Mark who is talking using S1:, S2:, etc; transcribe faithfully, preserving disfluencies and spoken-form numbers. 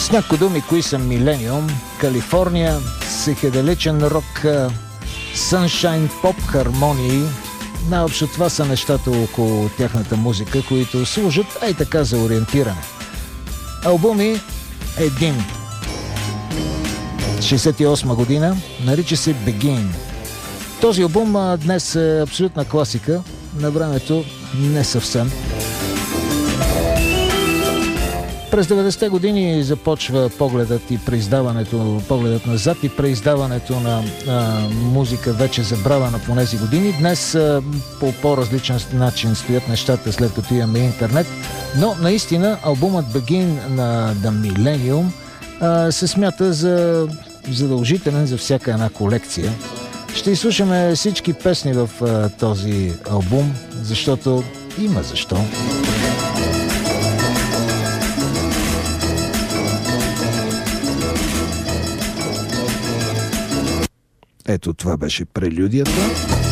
S1: С някои думи, кои са Милениум, Калифорния, психоделичен рок, съншайн поп хармонии. Наобщо това са нещата около тяхната музика, които служат, ай така, за ориентиране. Албуми един. шейсет и осма година, нарича се Begin. Този албум а, днес е абсолютна класика, на времето не съвсем. През деветдесетте години започва погледът и преиздаването, погледът назад и преиздаването на а, музика, вече забравена по тези години. Днес а, по по-различен начин стоят нещата, след като имаме интернет, но наистина албумът Begin на The Millennium а, се смята за задължителен за всяка една колекция. Ще изслушаме всички песни в а, този албум, защото има защо. Ето това беше прелюдията.